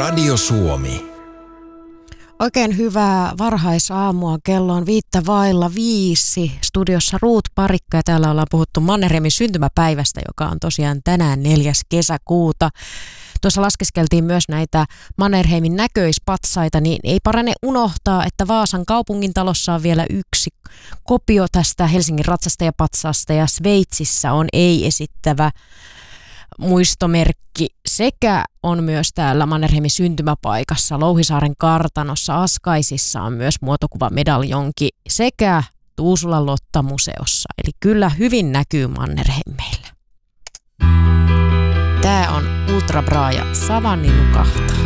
Radio Suomi. Oikein hyvää varhaisaamua. Kello on 5:05. Studiossa Ruut Parikka ja täällä ollaan puhuttu Mannerheimin syntymäpäivästä, joka on tosiaan tänään 4. kesäkuuta. Tuossa laskeskeltiin myös näitä Mannerheimin näköispatsaita, niin ei parane unohtaa, että Vaasan kaupungintalossa on vielä yksi kopio tästä Helsingin ratsastajapatsaasta ja Sveitsissä on ei-esittävä muistomerkki sekä on myös täällä Mannerheimin syntymäpaikassa Louhisaaren kartanossa Askaisissa on myös muotokuvamedaljonki sekä Tuusulan Lotta-museossa. Eli kyllä hyvin näkyy Mannerheim meillä. Tää on Ultra Bra ja Savanni nukahtaa.